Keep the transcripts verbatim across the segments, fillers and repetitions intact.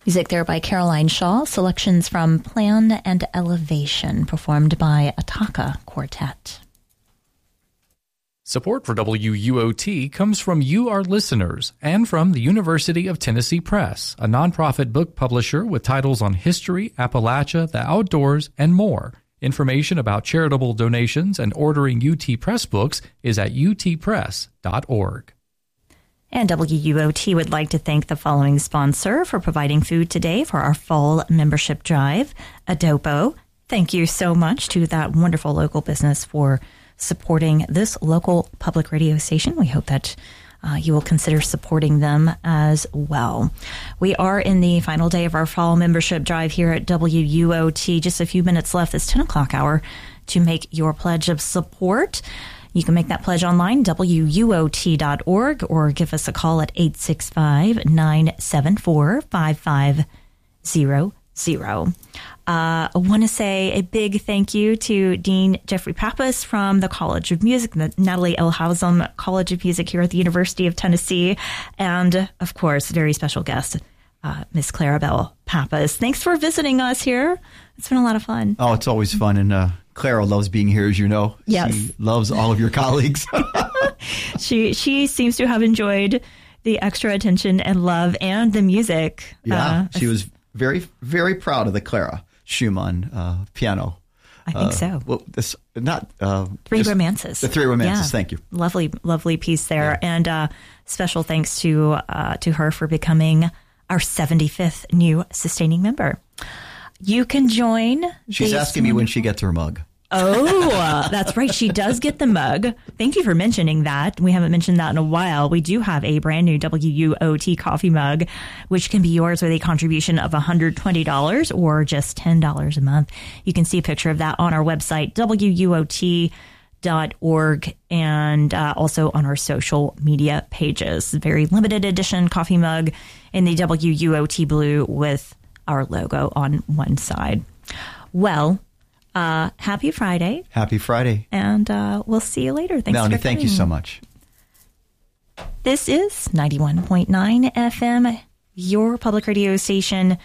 Music there by Caroline Shaw. Selections from Plan and Elevation, performed by Ataka Quartet. Support for W U O T comes from you, our listeners, and from the University of Tennessee Press, a nonprofit book publisher with titles on history, Appalachia, the outdoors, and more. Information about charitable donations and ordering U T Press books is at u t press dot org. And W U O T would like to thank the following sponsor for providing food today for our fall membership drive, Adobo. Thank you so much to that wonderful local business for supporting this local public radio station. We hope that uh, you will consider supporting them as well. We are in the final day of our fall membership drive here at W U O T. Just a few minutes left, this ten o'clock hour, to make your pledge of support. You can make that pledge online, W U O T dot org, or give us a call at eight six five, nine seven four, five five zero zero. Uh, I want to say a big thank you to Dean Jeffrey Pappas from the College of Music, the Natalie L. Howsam College of Music here at the University of Tennessee, and, of course, very special guest, uh, Miss Clarabelle Pappas. Thanks for visiting us here. It's been a lot of fun. Oh, it's always fun, and uh, Clara loves being here, as you know. Yes. She loves all of your colleagues. she she seems to have enjoyed the extra attention and love and the music. Yeah, uh, she was very, very proud of the Clara Schumann uh, piano. I think uh, so. Well, this not uh, Three just, Romances. The Three Romances. Yeah. Thank you. Lovely, lovely piece there, yeah. And uh, special thanks to uh, to her for becoming our seventy-fifth new sustaining member. You can join. She's asking me when she gets her mug. Oh, uh, that's right. She does get the mug. Thank you for mentioning that. We haven't mentioned that in a while. We do have a brand new W U O T coffee mug, which can be yours with a contribution of one hundred twenty dollars or just ten dollars a month. You can see a picture of that on our website, W U O T dot org, and uh, also on our social media pages. Very limited edition coffee mug in the W U O T blue with our logo on one side. Well, uh, happy Friday. Happy Friday. And uh, we'll see you later. Thanks Melanie, for coming. thank you so much. This is ninety-one point nine F M, your public radio station,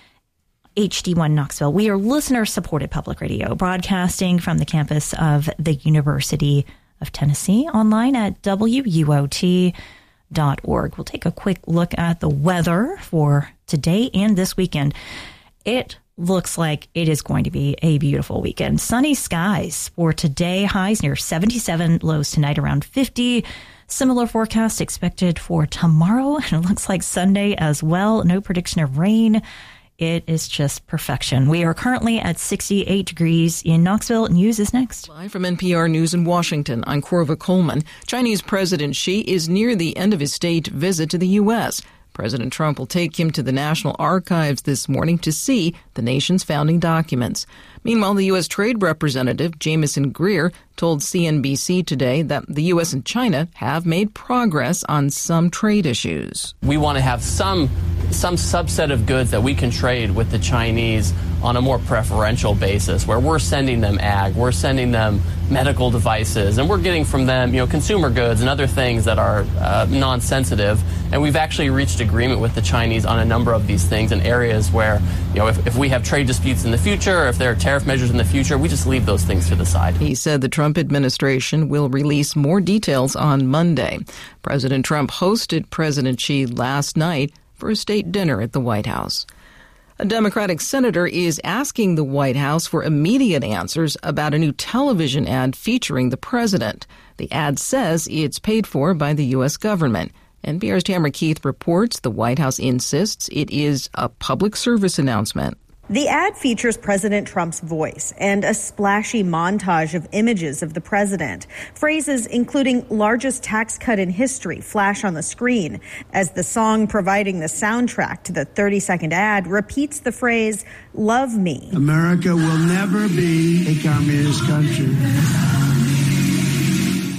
H D one Knoxville. We are listener-supported public radio, broadcasting from the campus of the University of Tennessee, online at W U O T dot org. We'll take a quick look at the weather for today and this weekend. It looks like it is going to be a beautiful weekend. Sunny skies for today, highs near seventy-seven, lows tonight around fifty. Similar forecast expected for tomorrow, and it looks like Sunday as well. No prediction of rain. It is just perfection. We are currently at sixty-eight degrees in Knoxville. News is next. Live from N P R News in Washington, I'm Corva Coleman. Chinese President Xi is near the end of his state visit to the U S President Trump will take him to the National Archives this morning to see the nation's founding documents. Meanwhile, the U S Trade Representative, Jamieson Greer, told C N B C today that the U S and China have made progress on some trade issues. We want to have some some subset of goods that we can trade with the Chinese on a more preferential basis, where we're sending them ag, we're sending them medical devices, and we're getting from them, you know, consumer goods and other things that are uh, non-sensitive. And we've actually reached agreement with the Chinese on a number of these things in areas where, you know, if, if we have trade disputes in the future, or if there are tariff measures in the future, we just leave those things to the side. He said the Trump administration will release more details on Monday. President Trump hosted President Xi last night for a state dinner at the White House. A Democratic senator is asking the White House for immediate answers about a new television ad featuring the president. The ad says it's paid for by the U S government. N P R's Tamara Keith reports the White House insists it is a public service announcement. The ad features President Trump's voice and a splashy montage of images of the president. Phrases including largest tax cut in history flash on the screen as the song providing the soundtrack to the thirty-second ad repeats the phrase, "Love me." America will never be a communist country.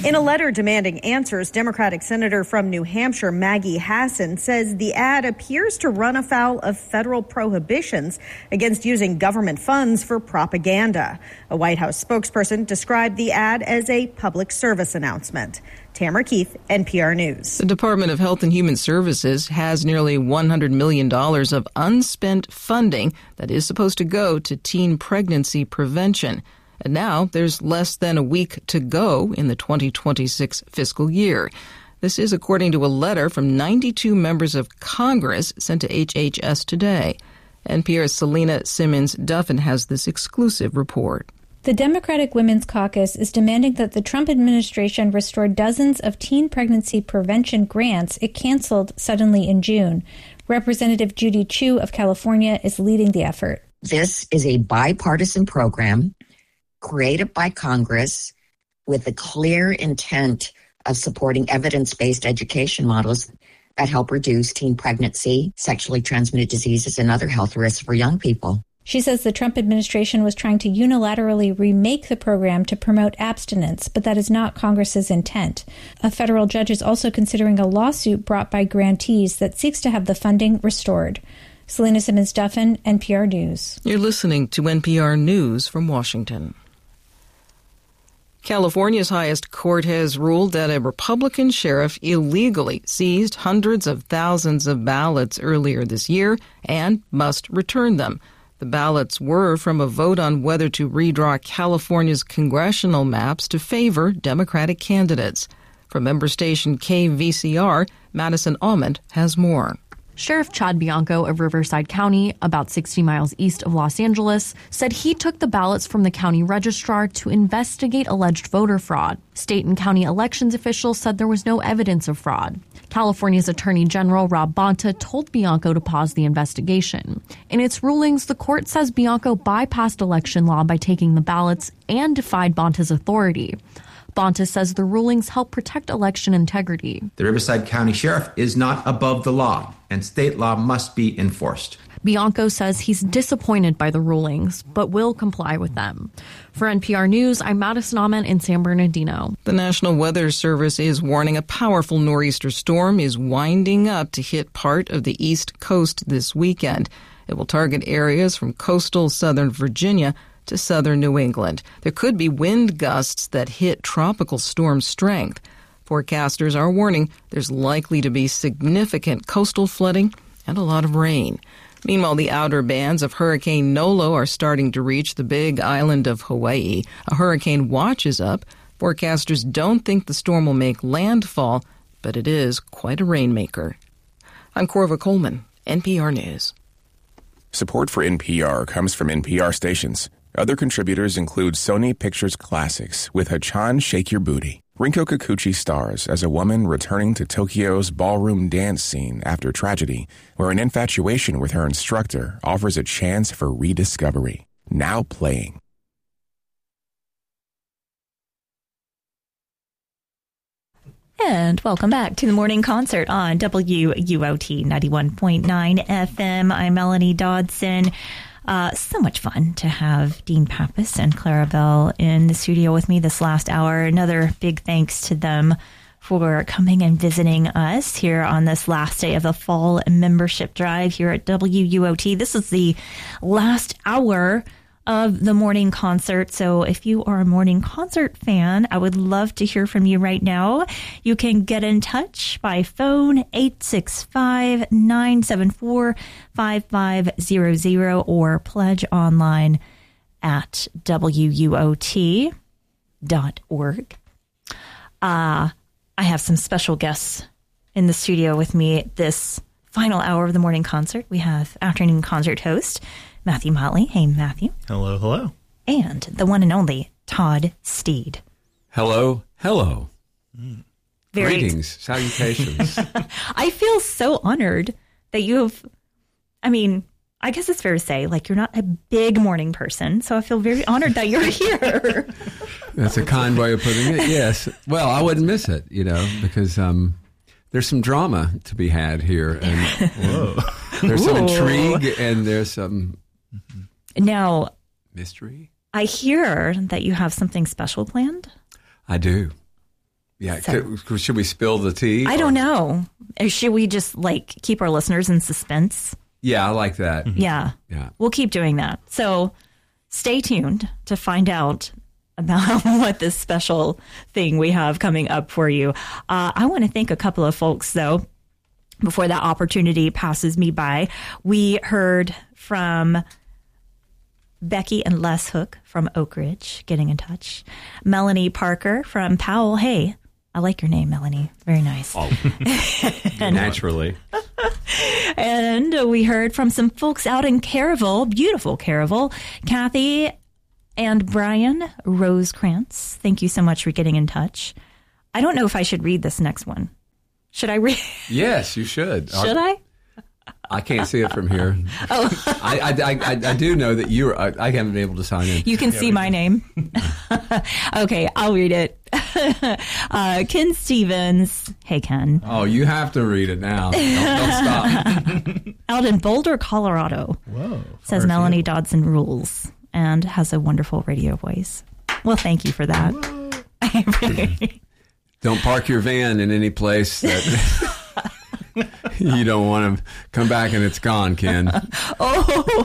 In a letter demanding answers, Democratic Senator from New Hampshire Maggie Hassan says the ad appears to run afoul of federal prohibitions against using government funds for propaganda. A White House spokesperson described the ad as a public service announcement. Tamara Keith, N P R News. The Department of Health and Human Services has nearly one hundred million dollars of unspent funding that is supposed to go to teen pregnancy prevention. And now there's less than a week to go in the twenty twenty-six fiscal year. This is according to a letter from ninety-two members of Congress sent to H H S Today. N P R's Selena Simmons-Duffin has this exclusive report. The Democratic Women's Caucus is demanding that the Trump administration restore dozens of teen pregnancy prevention grants it canceled suddenly in June. Representative Judy Chu of California is leading the effort. This is a bipartisan program created by Congress with the clear intent of supporting evidence-based education models that help reduce teen pregnancy, sexually transmitted diseases, and other health risks for young people. She says the Trump administration was trying to unilaterally remake the program to promote abstinence, but that is not Congress's intent. A federal judge is also considering a lawsuit brought by grantees that seeks to have the funding restored. Selena Simmons-Duffin, N P R News. You're listening to N P R News from Washington. California's highest court has ruled that a Republican sheriff illegally seized hundreds of thousands of ballots earlier this year and must return them. The ballots were from a vote on whether to redraw California's congressional maps to favor Democratic candidates. From member station K V C R, Madison Almond has more. Sheriff Chad Bianco of Riverside County, about sixty miles east of Los Angeles, said he took the ballots from the county registrar to investigate alleged voter fraud. State and county elections officials said there was no evidence of fraud. California's Attorney General Rob Bonta told Bianco to pause the investigation. In its rulings, the court says Bianco bypassed election law by taking the ballots and defied Bonta's authority. Bonta says the rulings help protect election integrity. The Riverside County Sheriff is not above the law, and state law must be enforced. Bianco says he's disappointed by the rulings, but will comply with them. For N P R News, I'm Madison Almond in San Bernardino. The National Weather Service is warning a powerful nor'easter storm is winding up to hit part of the East Coast this weekend. It will target areas from coastal southern Virginia to southern New England. There could be wind gusts that hit tropical storm strength. Forecasters are warning there's likely to be significant coastal flooding and a lot of rain. Meanwhile, the outer bands of Hurricane Nolo are starting to reach the big island of Hawaii. A hurricane watch is up. Forecasters don't think the storm will make landfall, but it is quite a rainmaker. I'm Corva Coleman, N P R News. Support for N P R comes from N P R stations. Other contributors include Sony Pictures Classics with Hachan Shake Your Booty. Rinko Kikuchi stars as a woman returning to Tokyo's ballroom dance scene after tragedy, where an infatuation with her instructor offers a chance for rediscovery. Now playing. And welcome back to the morning concert on W U O T ninety-one point nine F M. I'm Melanie Dodson. Uh, so much fun to have Dean Pappas and Clara Bell in the studio with me this last hour. Another big thanks to them for coming and visiting us here on this last day of the fall membership drive here at W U O T. This is the last hour of the morning concert. So if you are a morning concert fan, I would love to hear from you right now. You can get in touch by phone eight six five, nine seven four, five five zero zero or pledge online at W U O T dot org. Uh, I have some special guests in the studio with me this final hour of the morning concert. We have afternoon concert host Matthew Motley. Hey, Matthew. Hello, hello. And the one and only Todd Steed. Hello, hello. Mm. Very Greetings, salutations. I feel so honored that you have, I mean, I guess it's fair to say, like, you're not a big morning person, so I feel very honored that you're here. That's a kind way of putting it, yes. Well, I wouldn't miss it, you know, because um, there's some drama to be had here. And, Whoa. and there's some Ooh. intrigue and there's some... Now, mystery. I hear that you have something special planned. I do. Yeah. So- Could, should we spill the tea? I or- don't know. Or should we just like keep our listeners in suspense? Yeah, I like that. Yeah. Yeah. We'll keep doing that. So stay tuned to find out about what this special thing we have coming up for you. Uh, I want to thank a couple of folks, though, before that opportunity passes me by. We heard from Becky and Les Hook from Oak Ridge getting in touch. Melanie Parker from Powell. Hey, I like your name, Melanie. Very nice. Oh, naturally. And we heard from some folks out in Caryville, beautiful Caryville. Kathy and Brian Rosekrantz. Thank you so much for getting in touch. I don't know if I should read this next one. Should I read? Yes, you should. Should I? I can't see it from here. Oh, I, I, I, I do know that you. I, I haven't been able to sign in. you can see my name. Okay, I'll read it. uh, Ken Stevens. Hey, Ken. Oh, you have to read it now. Don't, don't stop. Out in Boulder, Colorado. Whoa. Says Melanie Dodson rules and has a wonderful radio voice. Well, thank you for that. Don't park your van in any place that you don't want to come back and it's gone, Ken. Oh,